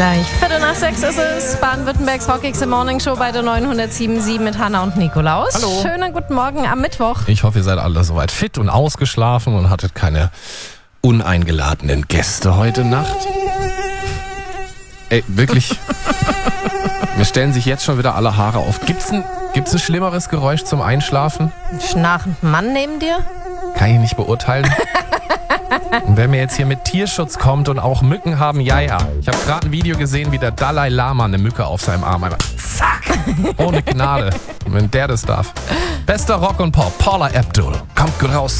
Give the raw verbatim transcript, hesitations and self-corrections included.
Gleich Viertel nach sechs ist es. Baden-Württembergs Rockigste Morning Show bei der neunhundertsieben Komma sieben mit Hanna und Nikolaus. Hallo. Schönen guten Morgen am Mittwoch. Ich hoffe, ihr seid alle soweit fit und ausgeschlafen und hattet keine uneingeladenen Gäste heute Nacht. Ey, wirklich. Mir stellen sich jetzt schon wieder alle Haare auf. Gibt's ein, gibt's ein schlimmeres Geräusch zum Einschlafen? Ein schnarchender Mann neben dir? Kann ich nicht beurteilen. Und wer mir jetzt hier mit Tierschutz kommt und auch Mücken haben, ja, ja. Ich habe gerade ein Video gesehen, wie der Dalai Lama eine Mücke auf seinem Arm hat. Zack! Ohne Gnade. Und wenn der das darf. Bester Rock und Pop, Paula Abdul. Kommt gut raus.